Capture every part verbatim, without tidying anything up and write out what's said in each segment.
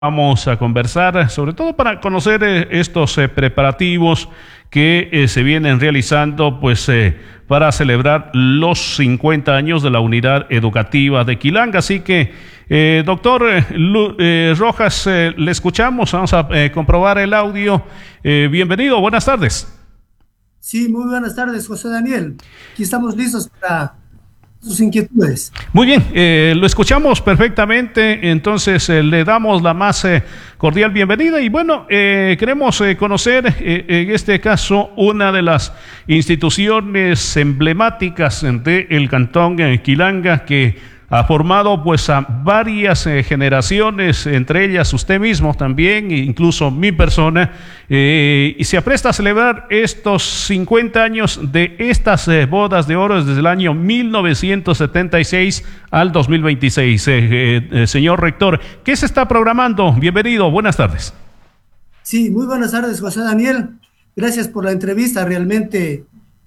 Vamos a conversar, sobre todo para conocer eh, estos eh, preparativos que eh, se vienen realizando, pues, eh, para celebrar los cincuenta años de la Unidad Educativa de Quilanga. Así que, eh, doctor eh, Lu, eh, Rojas, eh, le escuchamos, vamos a eh, comprobar el audio. Eh, bienvenido, buenas tardes. Sí, muy buenas tardes, José Daniel. Aquí estamos listos para sus inquietudes. Muy bien, eh, lo escuchamos perfectamente, entonces eh, le damos la más eh, cordial bienvenida y bueno, eh, queremos eh, conocer eh, en este caso una de las instituciones emblemáticas del Cantón eh, Quilanga que ha formado pues a varias eh, generaciones, entre ellas usted mismo también, incluso mi persona, eh, y se apresta a celebrar estos cincuenta años de estas eh, bodas de oro desde el año mil novecientos setenta y seis al dos mil veintiséis. Eh, eh, eh, señor rector, ¿qué se está programando? Bienvenido, buenas tardes. Sí, muy buenas tardes, José Daniel. Gracias por la entrevista, realmente,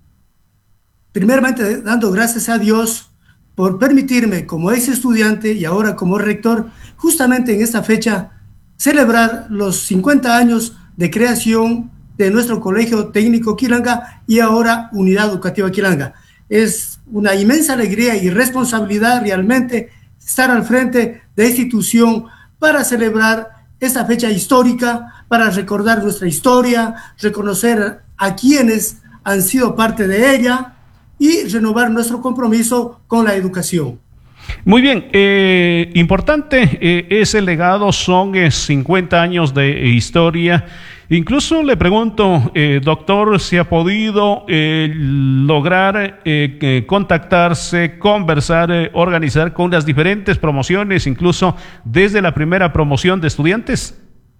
primeramente dando gracias a Dios por permitirme como ex estudiante y ahora como rector, justamente en esta fecha, celebrar los cincuenta años de creación de nuestro Colegio Técnico Quilanga y ahora Unidad Educativa Quilanga. Es una inmensa alegría y responsabilidad realmente estar al frente de esta institución para celebrar esta fecha histórica, para recordar nuestra historia, reconocer a quienes han sido parte de ella, y renovar nuestro compromiso con la educación. Muy bien, eh, importante eh, ese legado, son eh, cincuenta años de historia. Incluso le pregunto, eh, doctor, si ha podido eh, lograr eh, eh, contactarse, conversar, eh, organizar con las diferentes promociones, incluso desde la primera promoción de estudiantes.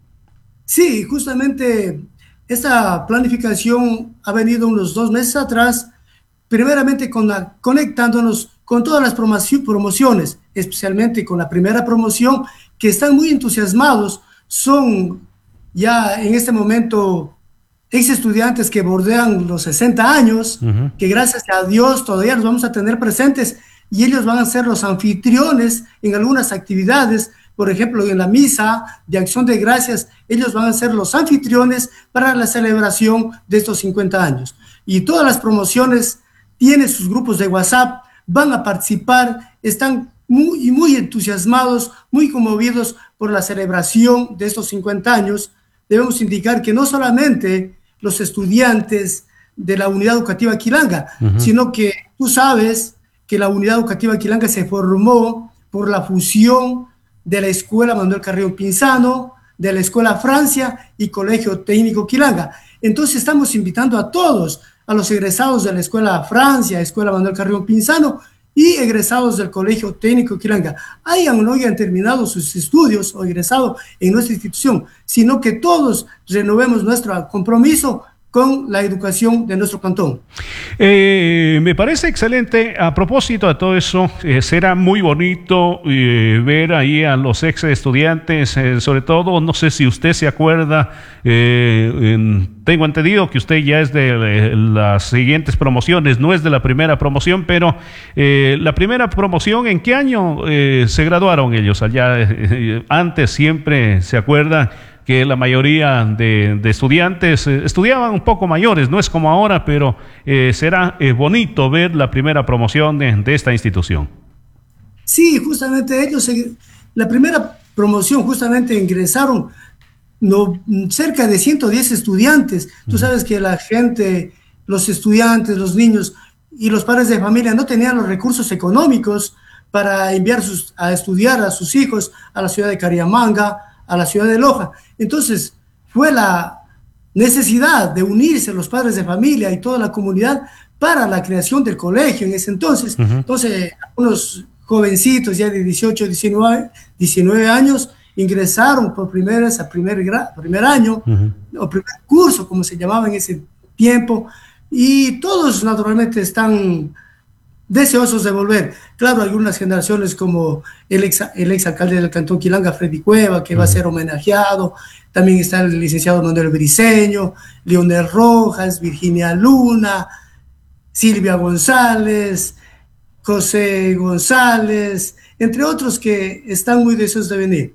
Sí, justamente esta planificación ha venido unos dos meses atrás, primeramente con la, conectándonos con todas las promociones, especialmente con la primera promoción, que están muy entusiasmados, son ya en este momento ex estudiantes que bordean los sesenta años, uh-huh. que gracias a Dios todavía los vamos a tener presentes y ellos van a ser los anfitriones en algunas actividades. Por ejemplo, en la misa de acción de gracias, ellos van a ser los anfitriones para la celebración de estos cincuenta años. Y todas las promociones tienen sus grupos de WhatsApp, van a participar, están muy, muy entusiasmados, muy conmovidos por la celebración de estos cincuenta años. Debemos indicar que no solamente los estudiantes de la Unidad Educativa Quilanga, uh-huh. sino que tú sabes que la Unidad Educativa Quilanga se formó por la fusión de la Escuela Manuel Carrillo Pinzano, de la Escuela Francia y Colegio Técnico Quilanga. Entonces estamos invitando a todos, a los egresados de la Escuela Francia, Escuela Manuel Carrillo Pinzano y egresados del Colegio Técnico Quilanga, hayan o no hayan terminado sus estudios o egresado en nuestra institución, sino que todos renovemos nuestro compromiso con la educación de nuestro cantón. Eh, me parece excelente. A propósito de todo eso, eh, será muy bonito eh, ver ahí a los ex estudiantes, eh, sobre todo, no sé si usted se acuerda, eh, en, tengo entendido que usted ya es de eh, las siguientes promociones, no es de la primera promoción, pero eh, la primera promoción, ¿en qué año eh, se graduaron ellos? Allá eh, antes siempre se acuerda que la mayoría de, de estudiantes eh, estudiaban un poco mayores, no es como ahora, pero eh, será eh, bonito ver la primera promoción de, de esta institución. Sí, justamente ellos, la primera promoción justamente ingresaron no, cerca de ciento diez estudiantes. Uh-huh. Tú sabes que la gente, los estudiantes, los niños y los padres de familia no tenían los recursos económicos para enviar sus, a estudiar a sus hijos a la ciudad de Cariamanga, a la ciudad de Loja. Entonces fue la necesidad de unirse los padres de familia y toda la comunidad para la creación del colegio en ese entonces. Uh-huh. Entonces unos jovencitos ya de dieciocho, diecinueve años ingresaron por primera vez a primer, primer año, uh-huh. o primer curso, como se llamaba en ese tiempo, y todos naturalmente están deseosos de volver. Claro, algunas generaciones como el ex, el ex alcalde del Cantón Quilanga, Freddy Cueva, que uh-huh. va a ser homenajeado. También está el licenciado Manuel Briceño, Leonel Rojas, Virginia Luna, Silvia González, José González, entre otros que están muy deseosos de venir.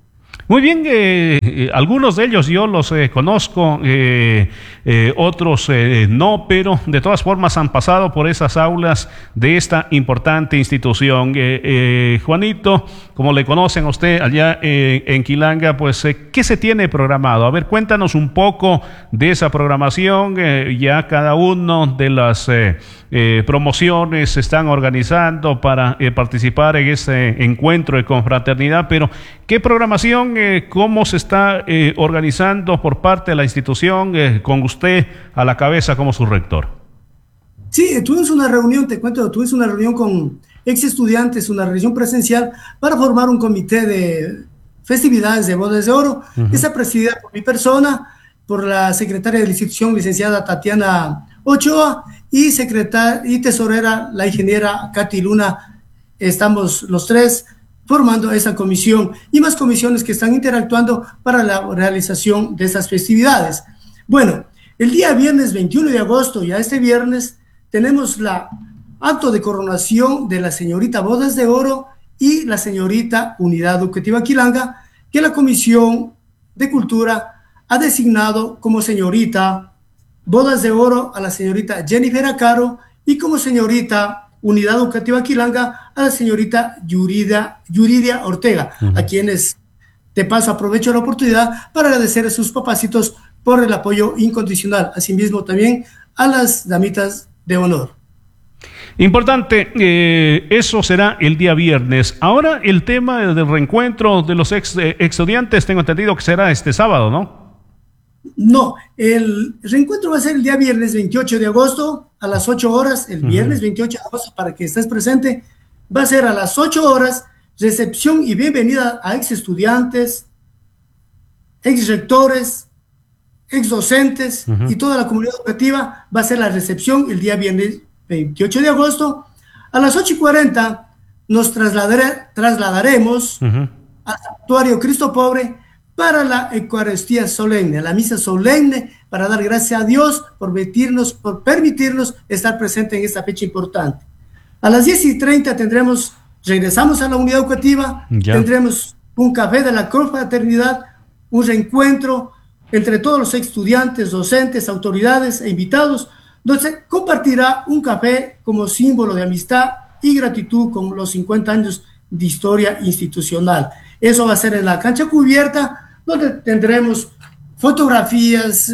Muy bien, eh, eh, algunos de ellos yo los eh, conozco, eh, eh, otros eh, no, pero de todas formas han pasado por esas aulas de esta importante institución. Eh, eh, Juanito, como le conocen a usted allá eh, en Quilanga, pues eh, ¿qué se tiene programado? A ver, cuéntanos un poco de esa programación. Eh, ya cada uno de las eh, eh, promociones se están organizando para eh, participar en este encuentro de confraternidad, pero ¿qué programación, eh, cómo se está eh, organizando por parte de la institución eh, con usted a la cabeza como su rector? Sí, tuvimos una reunión, te cuento, tuvimos una reunión con ex estudiantes, una reunión presencial para formar un comité de festividades de Bodas de Oro. Uh-huh. Está presidida por mi persona, por la secretaria de la institución, licenciada Tatiana Ochoa, y secretaria y tesorera, la ingeniera Katy Luna. Estamos los tres formando esa comisión y más comisiones que están interactuando para la realización de estas festividades. Bueno, el día viernes veintiuno de agosto, ya este viernes, tenemos la acto de coronación de la señorita Bodas de Oro y la señorita Unidad Educativa Quilanga, que la Comisión de Cultura ha designado como señorita Bodas de Oro a la señorita Jennifer Acaro y como señorita Unidad Educativa Quilanga a la señorita Yuridia, Yuridia Ortega, uh-huh. a quienes de paso aprovecho la oportunidad para agradecer a sus papacitos por el apoyo incondicional, asimismo también a las damitas de honor. Importante, eh, eso será el día viernes. Ahora el tema del reencuentro de los ex, eh, estudiantes, tengo entendido que será este sábado, ¿no? No, el reencuentro va a ser el día viernes veintiocho de agosto a las ocho horas, el viernes uh-huh. veintiocho de agosto, para que estés presente, va a ser a las ocho horas, recepción y bienvenida a ex estudiantes, ex rectores, ex docentes uh-huh. y toda la comunidad educativa. Va a ser la recepción el día viernes veintiocho de agosto. A las ocho y cuarenta nos trasladare, trasladaremos uh-huh. al Santuario Cristo Pobre para la Eucaristía solemne, la misa solemne, para dar gracias a Dios por permitirnos, por permitirnos estar presentes en esta fecha importante. A las diez y treinta tendremos, regresamos a la unidad educativa, ya. tendremos un café de la confraternidad, un reencuentro entre todos los estudiantes, docentes, autoridades e invitados, donde se compartirá un café como símbolo de amistad y gratitud con los cincuenta años de historia institucional. Eso va a ser en la cancha cubierta, donde tendremos fotografías,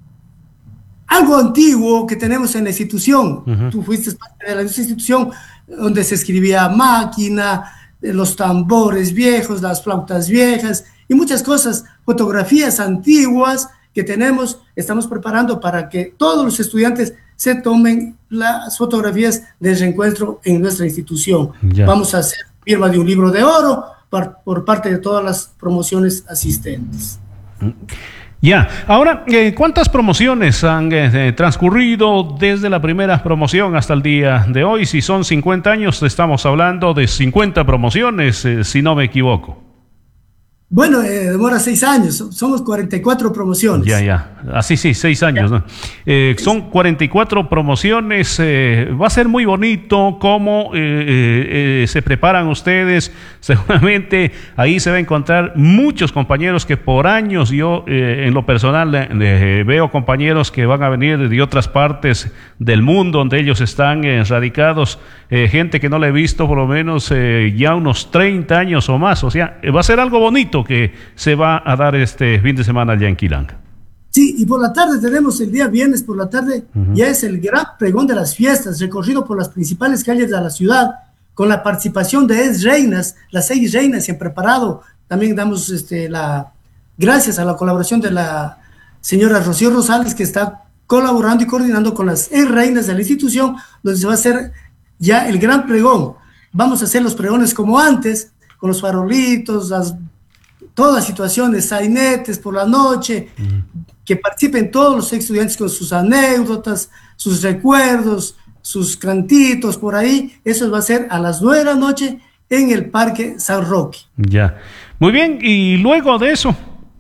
algo antiguo que tenemos en la institución. Uh-huh. Tú fuiste parte de la institución donde se escribía máquina, los tambores viejos, las flautas viejas y muchas cosas, fotografías antiguas que tenemos. Estamos preparando para que todos los estudiantes se tomen las fotografías del reencuentro en nuestra institución. Ya. Vamos a hacer firma de un libro de oro por, por parte de todas las promociones asistentes. Ya, ahora, eh, ¿cuántas promociones han eh, transcurrido desde la primera promoción hasta el día de hoy? Si son cincuenta años, estamos hablando de cincuenta promociones, eh, si no me equivoco. Bueno, eh, demora seis años, somos cuarenta y cuatro promociones. Ya, ya, así sí, seis años, ¿no? Eh, son cuarenta y cuatro promociones, eh, va a ser muy bonito cómo eh, eh, eh, se preparan ustedes, seguramente ahí se va a encontrar muchos compañeros que por años, yo eh, en lo personal eh, veo compañeros que van a venir de otras partes del mundo donde ellos están eh, radicados, eh, gente que no la he visto por lo menos eh, ya unos treinta años o más, o sea, va a ser algo bonito que se va a dar este fin de semana allá en Quilanga. Sí, y por la tarde tenemos el día viernes por la tarde, uh-huh. ya es el gran pregón de las fiestas, recorrido por las principales calles de la ciudad, con la participación de ex reinas, las seis reinas se han preparado. También damos este, la gracias a la colaboración de la señora Rocío Rosales, que está colaborando y coordinando con las ex reinas de la institución, donde se va a hacer ya el gran pregón. Vamos a hacer los pregones como antes, con los farolitos, las todas las situaciones, sainetes por la noche, uh-huh. que participen todos los estudiantes con sus anécdotas, sus recuerdos, sus cantitos por ahí. Eso va a ser a las nueve de la noche en el Parque San Roque. Ya, muy bien, y luego de eso.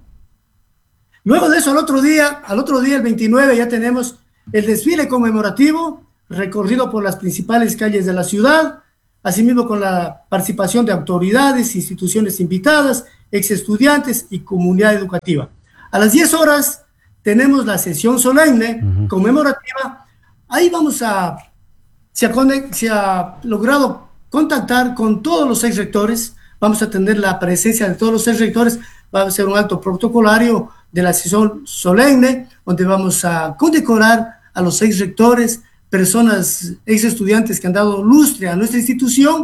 Luego de eso, al otro día, al otro día, el veintinueve, ya tenemos el desfile conmemorativo, recorrido por las principales calles de la ciudad, asimismo con la participación de autoridades, instituciones invitadas, ex estudiantes y comunidad educativa. A las diez horas tenemos la sesión solemne Uh-huh. conmemorativa. Ahí vamos a, se ha, conect, se ha logrado contactar con todos los ex rectores. Vamos a tener la presencia de todos los ex rectores. Va a ser un acto protocolario de la sesión solemne, donde vamos a condecorar a los ex rectores, personas, ex estudiantes que han dado lustre a nuestra institución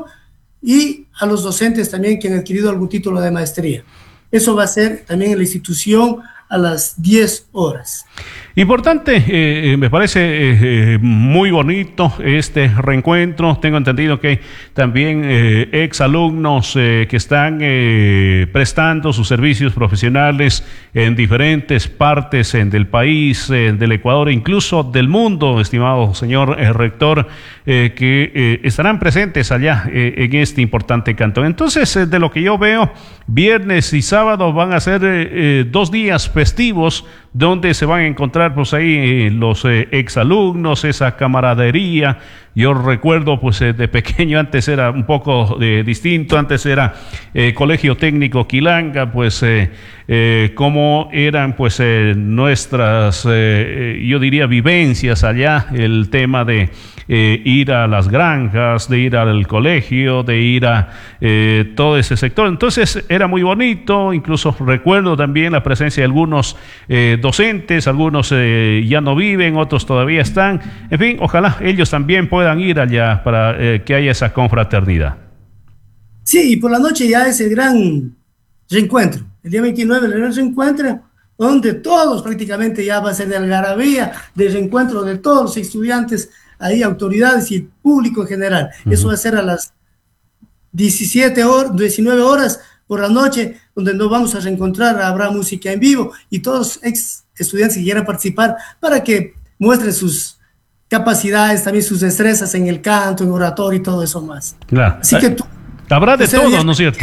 y a los docentes también que han adquirido algún título de maestría. Eso va a ser también en la institución a las diez horas. Importante, eh, me parece eh, muy bonito este reencuentro. Tengo entendido que hay también eh, ex alumnos eh, que están eh, prestando sus servicios profesionales en diferentes partes eh, del país, eh, del Ecuador, incluso del mundo, estimado señor eh, rector, eh, que eh, estarán presentes allá eh, en este importante cantón. Entonces, eh, de lo que yo veo, viernes y sábado van a ser eh, eh, dos días festivos donde se van a encontrar pues ahí eh, los eh, exalumnos, esa camaradería. Yo recuerdo pues eh, de pequeño, antes era un poco eh, distinto, antes era eh, Colegio Técnico Quilanga, pues eh, eh, cómo eran pues eh, nuestras, eh, yo diría vivencias allá, el tema de eh, ir a las granjas, de ir al colegio, de ir a eh, todo ese sector. Entonces era muy bonito, incluso recuerdo también la presencia de algunos eh, docentes, algunos eh, ya no viven, otros todavía están. En fin, ojalá ellos también puedan ir allá para eh, que haya esa confraternidad. Sí, y por la noche ya es el gran reencuentro. El día veintinueve, el gran reencuentro, donde todos prácticamente ya va a ser de algarabía, de reencuentro de todos los estudiantes, ahí autoridades y el público en general. Uh-huh. Eso va a ser a las diecisiete horas, diecinueve horas por la noche, donde nos vamos a reencontrar, habrá música en vivo y todos ex estudiantes que quieran participar para que muestren sus capacidades, también sus destrezas en el canto, en oratorio y todo eso más. Claro. Así que tú, habrá de todo, ¿no es cierto?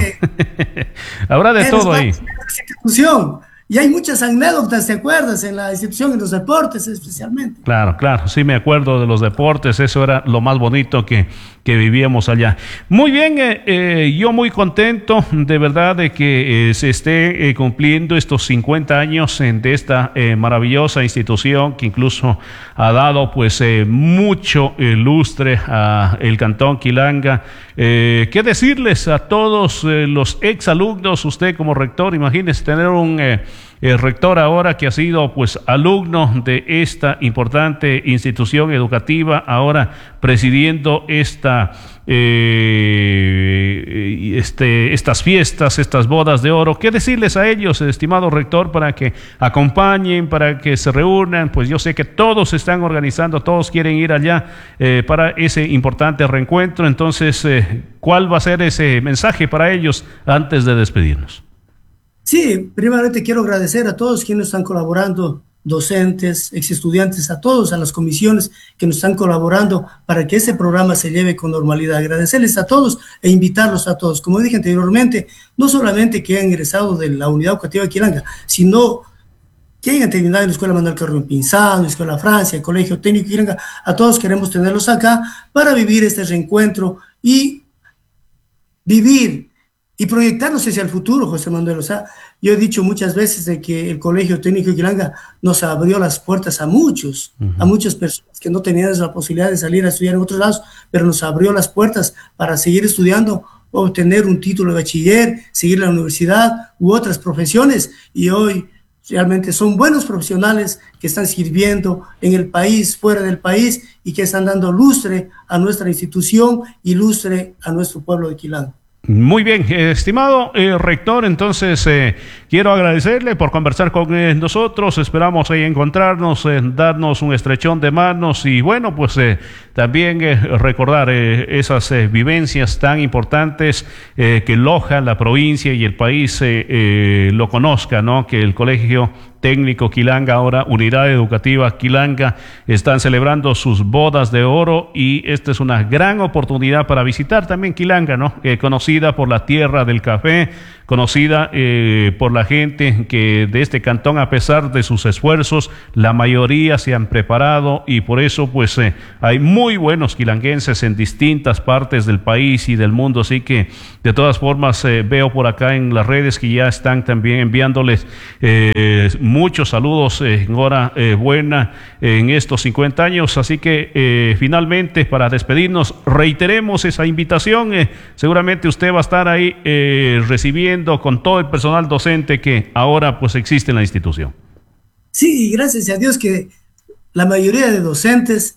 Habrá de todo ahí. Institución. Y hay muchas anécdotas, ¿te acuerdas? En la institución, en los deportes especialmente. Claro, claro, sí me acuerdo de los deportes, eso era lo más bonito que, que vivíamos allá. Muy bien, eh, eh, yo muy contento de verdad de que eh, se esté eh, cumpliendo estos cincuenta años eh, de esta eh, maravillosa institución que incluso ha dado pues eh, mucho eh, lustre a el Cantón Quilanga. Eh, ¿Qué decirles a todos eh, los exalumnos? Usted como rector, imagínese tener un eh, el rector ahora que ha sido pues alumno de esta importante institución educativa, ahora presidiendo esta eh, este, estas fiestas, estas bodas de oro. ¿Qué decirles a ellos, estimado rector, para que acompañen, para que se reúnan? Pues yo sé que todos se están organizando, todos quieren ir allá eh, para ese importante reencuentro. Entonces, eh, ¿cuál va a ser ese mensaje para ellos antes de despedirnos? Sí, primeramente quiero agradecer a todos quienes están colaborando, docentes, ex estudiantes, a todos, a las comisiones que nos están colaborando para que ese programa se lleve con normalidad. Agradecerles a todos e invitarlos a todos. Como dije anteriormente, no solamente que han ingresado de la unidad educativa de Quilanga, sino que hayan terminado en la Escuela Manuel Carrión Pinzán, la Escuela Francia, el Colegio Técnico Quilanga. A todos queremos tenerlos acá para vivir este reencuentro y vivir y proyectarnos hacia el futuro, José Manuel. O sea, yo he dicho muchas veces de que el Colegio Técnico de Quilanga nos abrió las puertas a muchos, uh-huh. a muchas personas que no tenían la posibilidad de salir a estudiar en otros lados, pero nos abrió las puertas para seguir estudiando, obtener un título de bachiller, seguir la universidad u otras profesiones, y hoy realmente son buenos profesionales que están sirviendo en el país, fuera del país, y que están dando lustre a nuestra institución y lustre a nuestro pueblo de Quilanga. Muy bien, eh, estimado eh, rector, entonces eh, quiero agradecerle por conversar con eh, nosotros. Esperamos ahí encontrarnos, eh, darnos un estrechón de manos y bueno, pues eh, también eh, recordar eh, esas eh, vivencias tan importantes eh, que Loja, la provincia y el país eh, eh, lo conozca, ¿no? Que el Colegio Técnico Quilanga, ahora Unidad Educativa Quilanga, están celebrando sus bodas de oro y esta es una gran oportunidad para visitar también Quilanga, ¿no? Eh, conocida por la tierra del café, conocida eh, por la gente que de este cantón, a pesar de sus esfuerzos, la mayoría se han preparado y por eso pues eh, hay muy buenos quilanguenses en distintas partes del país y del mundo, así que de todas formas eh, veo por acá en las redes que ya están también enviándoles eh, muchos saludos eh, en hora eh, buena eh, en estos cincuenta años, así que eh, finalmente para despedirnos reiteremos esa invitación, eh, seguramente usted va a estar ahí eh, recibiendo con todo el personal docente que ahora pues existe en la institución. Sí, y gracias a Dios que la mayoría de docentes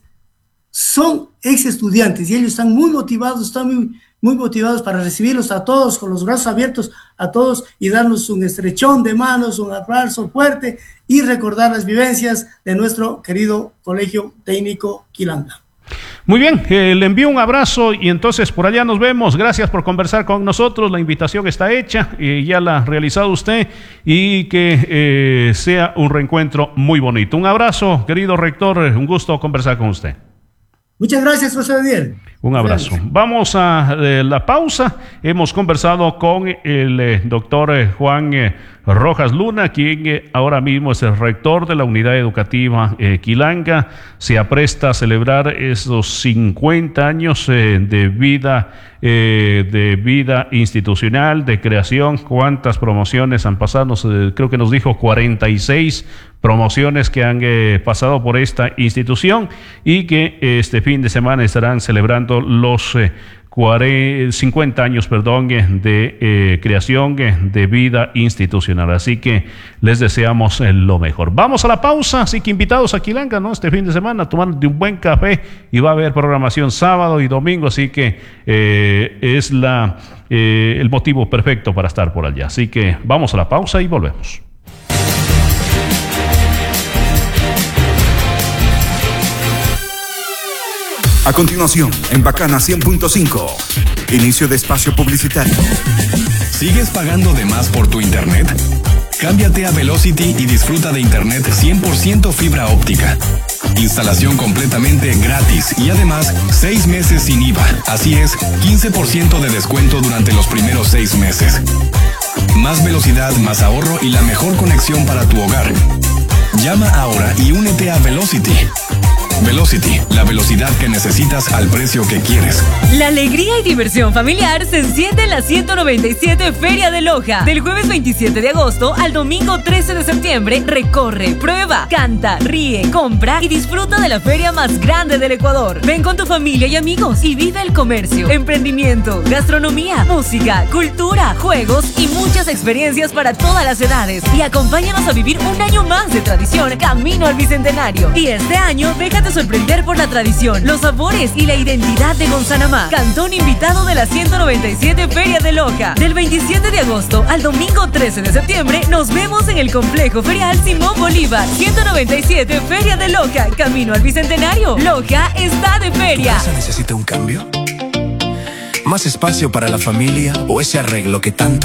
son ex estudiantes y ellos están muy motivados, están muy, muy motivados para recibirlos a todos con los brazos abiertos a todos y darnos un estrechón de manos, un abrazo fuerte y recordar las vivencias de nuestro querido Colegio Técnico Quilanga. Muy bien, eh, le envío un abrazo y entonces por allá nos vemos. Gracias por conversar con nosotros. La invitación está hecha, eh, ya la ha realizado usted y que eh, sea un reencuentro muy bonito. Un abrazo, querido rector, un gusto conversar con usted. Muchas gracias, José Daniel. Un abrazo. Gracias. Vamos a eh, la pausa. Hemos conversado con el eh, doctor eh, Juan eh, Rojas Luna, quien eh, ahora mismo es el rector de la unidad educativa eh, Quilanga. Se apresta a celebrar esos cincuenta años eh, de vida, eh, de vida institucional, de creación. ¿Cuántas promociones han pasado? Nos, eh, creo que nos dijo cuarenta y seis promociones que han eh, pasado por esta institución y que eh, este fin de semana estarán celebrando los eh, cincuenta años, perdón, de eh, creación de vida institucional. Así que les deseamos eh, lo mejor. Vamos a la pausa, así que invitados a Quilanga, ¿no? Este fin de semana a tomar de un buen café y va a haber programación sábado y domingo, así que eh, es la eh, el motivo perfecto para estar por allá. Así que vamos a la pausa y volvemos. A continuación, en Bacana cien punto cinco, inicio de espacio publicitario. ¿Sigues pagando de más por tu internet? Cámbiate a Velocity y disfruta de internet cien por ciento fibra óptica. Instalación completamente gratis y además seis meses sin I V A. Así es, quince por ciento de descuento durante los primeros seis meses. Más velocidad, más ahorro y la mejor conexión para tu hogar. Llama ahora y únete a Velocity. Velocity, la velocidad que necesitas al precio que quieres. La alegría y diversión familiar se enciende en la ciento noventa y siete Feria de Loja. Del jueves veintisiete de agosto al domingo trece de septiembre, recorre, prueba, canta, ríe, compra y disfruta de la feria más grande del Ecuador. Ven con tu familia y amigos y vive el comercio, emprendimiento, gastronomía, música, cultura, juegos y muchas experiencias para todas las edades. Y acompáñanos a vivir un año más de tradición camino al Bicentenario. Y este año, déjate sorprender por la tradición, los sabores y la identidad de Gonzanamá. Cantón invitado de la ciento noventa y siete Feria de Loja. Del veintisiete de agosto al domingo trece de septiembre, nos vemos en el Complejo Ferial Simón Bolívar. ciento noventa y siete Feria de Loja, camino al Bicentenario. Loja está de feria. ¿Tu casa necesita un cambio? ¿Más espacio para la familia o ese arreglo que tanto